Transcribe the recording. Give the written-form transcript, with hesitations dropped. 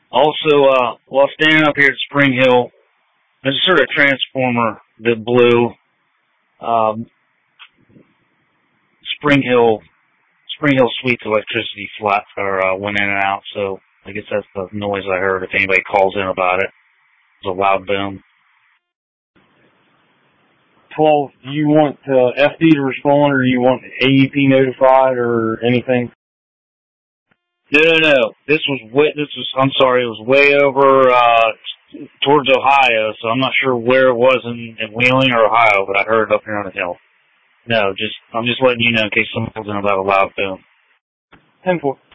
Also, while standing up here at Spring Hill, there's a sort of transformer that blew. Um, Spring Hill Suites electricity flat or went in and out. So I guess that's the noise I heard. If anybody calls in about it, it was a loud boom. 12, do you want FD to respond, or you want AEP notified, or anything? No. It was way over, towards Ohio, so I'm not sure where it was in Wheeling or Ohio, but I heard it up here on the hill. No, I'm just letting you know in case someone calls in about a loud boom. 10-4.